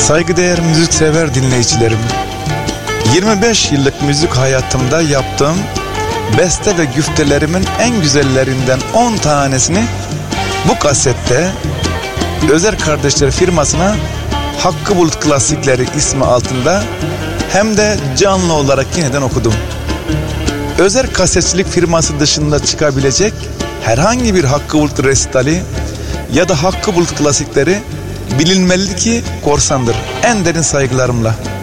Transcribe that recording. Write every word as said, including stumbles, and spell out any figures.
Saygıdeğer müziksever dinleyicilerim, yirmi beş yıllık müzik hayatımda yaptığım beste ve güftelerimin en güzellerinden on tanesini bu kasette Özer Kardeşler firmasına Hakkı Bulut Klasikleri ismi altında hem de canlı olarak yeniden okudum. Özer Kasetçilik firması dışında çıkabilecek herhangi bir Hakkı Bulut resitali ya da Hakkı Bulut klasikleri bilinmeli ki korsandır. En derin saygılarımla.